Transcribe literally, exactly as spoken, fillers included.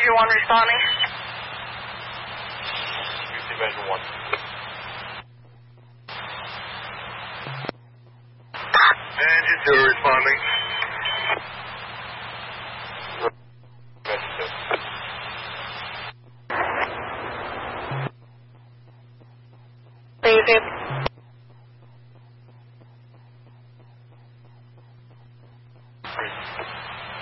Engine one responding. Receive Engine one. Engine two responding. Engine two. Leave it.